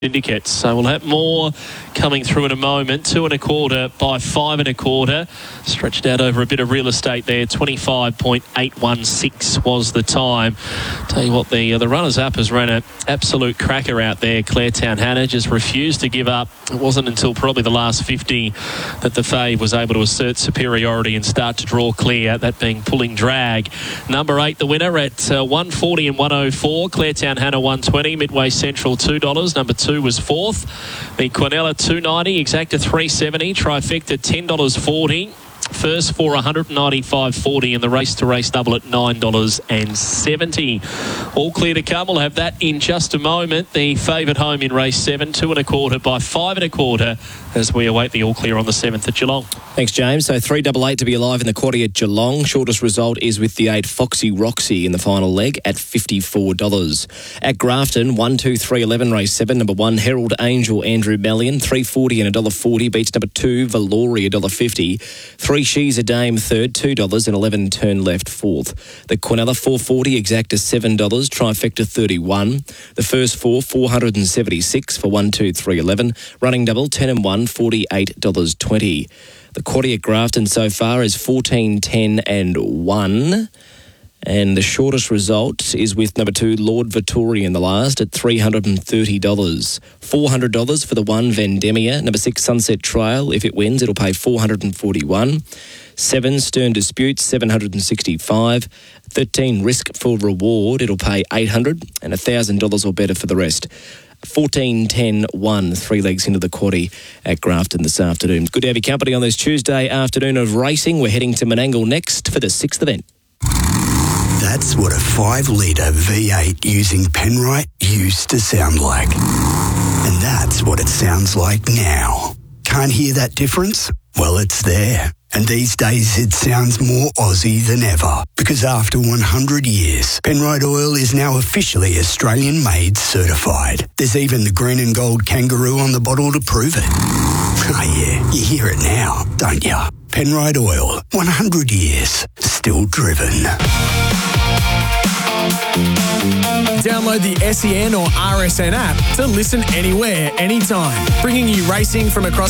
syndicates. So we'll have more coming through in a moment. 2 1/4 by 5 1/4. Stretched out over a bit of real estate there. 25.816 was the time. Tell you what, the runners-up has ran an absolute cracker out there. Claretown Hannah just refused to give up. It wasn't until probably the last 50 that the fave was able to assert superiority and start to draw clear, that being Pulling Drag. Number 8, the winner at 140 and 104. Claretown Hannah 120. Midway Central $2. Number 2 was fourth. The Quinella $2.90. Exacta $3.70. Trifecta $10.40. First for $195.40 and the race to race double at $9.70. All clear to come. We'll have that in just a moment. The favourite home in race 7, 2 1/4 by 5 1/4 as we await the all clear on the 7th at Geelong. Thanks, James. So 388 to be alive in the quaddy at Geelong. Shortest result is with the 8 Foxy Roxy in the final leg at $54. At Grafton, 1, 2, 3, 11 race 7. Number 1 Herald Angel Andrew Mellion, $3.40 and $1.40 beats number 2 Valori $1.50. 3 She's a Dame third, $2 and 11 turn left fourth. The Quinella $4.40, Exacta $7, Trifecta $31. The first 4 $476 for 1, 2, 3, 11. Running double 10 and 1 $48.20. The quaddy at Grafton so far is 14, 10 and 1. And the shortest result is with number 2, Lord Vittori in the last at $330. $400 for the 1, Vendemia. Number 6, Sunset Trail. If it wins, it'll pay $441. 7, Stern Dispute, $765. 13, Risk for Reward. It'll pay $800 and $1,000 or better for the rest. 14, 10, 1, 3 legs into the quaddy at Grafton this afternoon. Good to have your company on this Tuesday afternoon of racing. We're heading to Menangle next for the 6th event. That's what a 5-litre V8 using Penrite used to sound like. And that's what it sounds like now. Can't hear that difference? Well, it's there. And these days it sounds more Aussie than ever. Because after 100 years, Penrite Oil is now officially Australian-made certified. There's even the green and gold kangaroo on the bottle to prove it. Oh yeah, you hear it now, don't you? Penrite Oil, 100 years, still driven. Download the SEN or RSN app to listen anywhere, anytime, bringing you racing from across